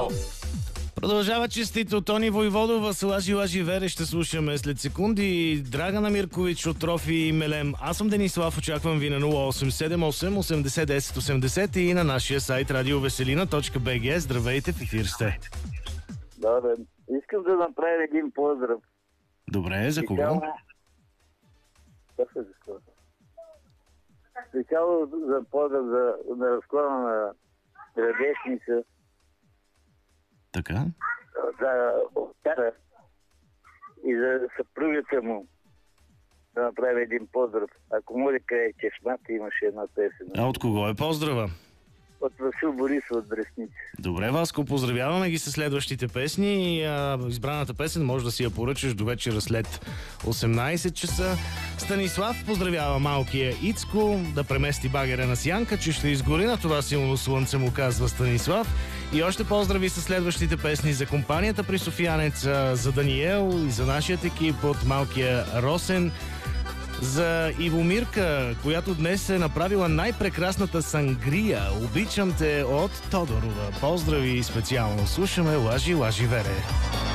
Продължава честито Тони Войводова с Лажи Вере. Ще слушаме след секунди. Драгана Миркович от Трофи и Мелем. Аз съм Денислав. Очаквам ви на 0878 80 10 80 и на нашия сайт radiovеселина.bg. Здравейте, в ефир сте. Добре. Искам да направя един поздрав. Добре, за кого? Специално за поздрав на разклона на Радешница. Така? За Октара и за съпругата му да направя един поздрав. Ако може, край чешмата имаше една песен. А от кого е поздрава? От Васил Борисов от Брестница. Добре, Васко, поздравяваме ги с следващите песни. Избраната песен може да си я поръчаш до вечера след 18 часа. Станислав поздравява малкия Ицко да премести багера на Сянка, че ще изгори на това силно слънце, му казва Станислав. И още поздрави с следващите песни за компанията при Софиянец, за Даниел и за нашият екип от малкия Росен. За Ивомирка, която днес е направила най-прекрасната сангрия. Обичам те от Тодорова. Поздрави специално. Слушаме Лажи Вере.